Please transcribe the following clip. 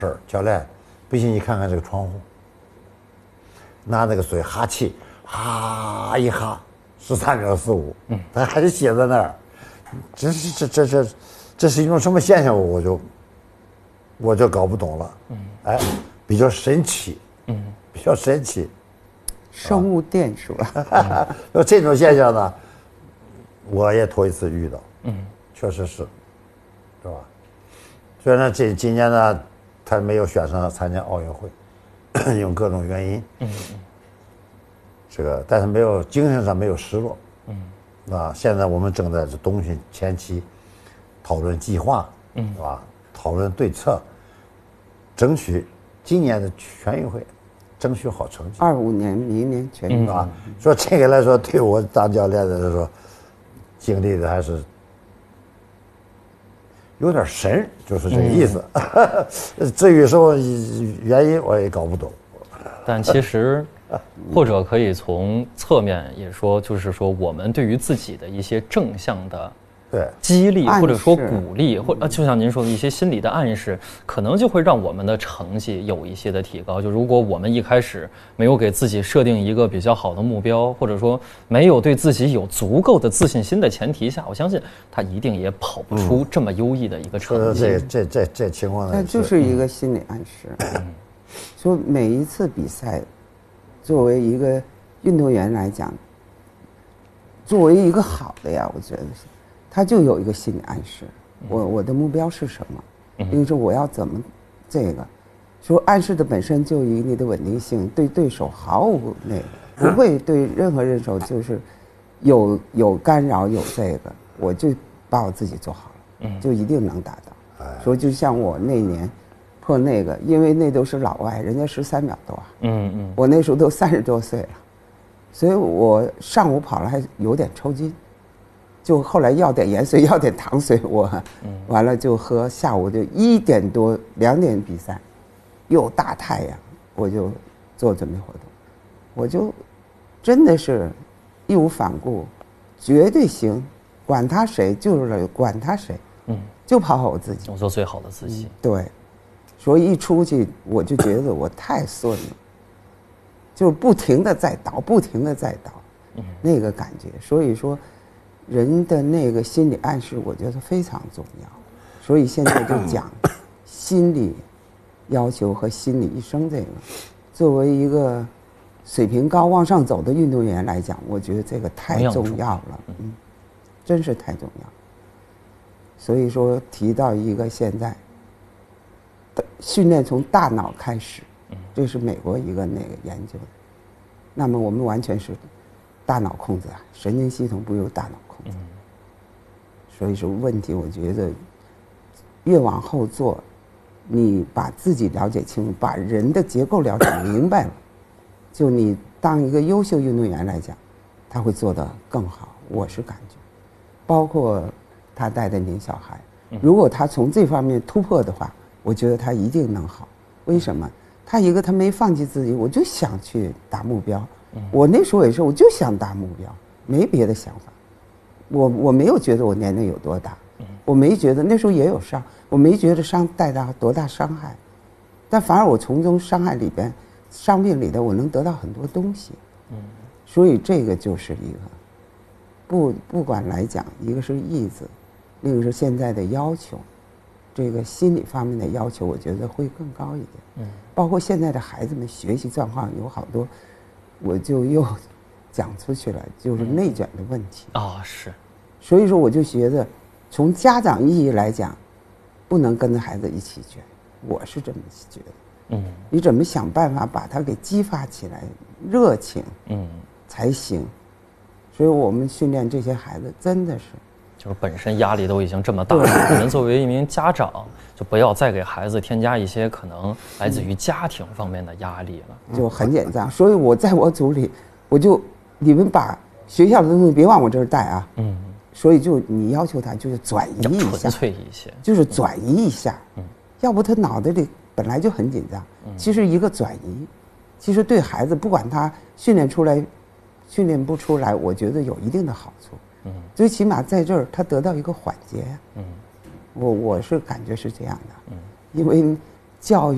事儿，教练，不信你看看这个窗户，拿那个水哈气，哈一哈13.45秒，他还是写在那儿，这是一种什么现象？我就搞不懂了，哎，比较神奇，比较神奇， 生物电是吧？ 那这种现象呢，我也头一次遇到，确实是，是吧？虽然呢，今年呢，他没有选上参加奥运会，因为各种原因，这个，但是没有精神上没有失落，啊，现在我们正在这冬训前期讨论计划，是吧？讨论对策，争取今年的全运会争取好成绩。 25年明年全运会， 啊，说这个来说，对我当教练的来说，经历的还是有点神，就是这个意思。至于什么原因，我也搞不懂。 但其实，或者可以从侧面也说，就是说我们对于自己的一些正向的对激励，或者说鼓励，或者就像您说的一些心理的暗示，可能就会让我们的成绩有一些的提高。就如果我们一开始没有给自己设定一个比较好的目标，或者说没有对自己有足够的自信心的前提下，我相信他一定也跑不出这么优异的一个成绩。 这情况呢， 那就是一个心理暗示。说每一次比赛，作为一个运动员来讲，作为一个好的呀，我觉得是。他就有一个心理暗示，我的目标是什么？因为说我要怎么这个，说暗示的本身就以你的稳定性，对对手毫无那个，不会对任何人手就是有干扰有这个，我就把我自己做好了，就一定能达到。说就像我那年破那个，因为那都是老外，人家13秒多啊，我那时候都30多岁了，所以我上午跑了还有点抽筋。就后来要点盐水，要点糖水，我完了就喝。下午就1点多2点比赛，又大太阳，我就做准备活动，我就真的是义无反顾，绝对行，管他谁，就是管他谁，就跑好我自己， 我做最好的自己。 对，所以一出去我就觉得我太顺了，就是不停的在倒，不停的在倒，那个感觉，所以说。人的那个心理暗示，我觉得非常重要，所以现在就讲心理要求和心理医生这个，作为一个水平高往上走的运动员来讲，我觉得这个太重要了，真是太重要。所以说提到一个现在的训练从大脑开始，这是美国一个那个研究的，那么我们完全是大脑控制啊，神经系统不由大脑控制。所以说问题，我觉得越往后做，你把自己了解清楚，把人的结构了解明白了，就你当一个优秀运动员来讲，他会做得更好。我是感觉，包括他带的您小孩，如果他从这方面突破的话，我觉得他一定能好。为什么？他他没放弃自己，我就想去达目标。我那时候也是，我就想达目标，没别的想法。我没有觉得我年龄有多大，我没觉得那时候也有伤，我没觉得带到多大伤害，但反而我从中伤害里边，伤病里的我能得到很多东西。所以这个就是一个，不管来讲，一个是意志，另一个是现在的要求，这个心理方面的要求，我觉得会更高一点。包括现在的孩子们学习状况有好多。我就又讲出去了，就是内卷的问题是， 所以说我就觉得，从家长意义来讲，不能跟着孩子一起卷，我是这么觉得。你怎么想办法把他给激发起来，热情，才行。所以我们训练这些孩子真的是。 就是本身压力都已经这么大了，可能作为一名家长，就不要再给孩子添加一些可能来自于家庭方面的压力了。 就很紧张，所以我在我组里，你们把学校的东西别往我这儿带啊。所以你要求他就是转移一下， 纯粹一些， 就是转移一下。要不他脑袋里本来就很紧张。其实一个转移，其实对孩子不管他训练出来，训练不出来，我觉得有一定的好处。最起码在这儿他得到一个缓解。我是感觉是这样的。因为教育。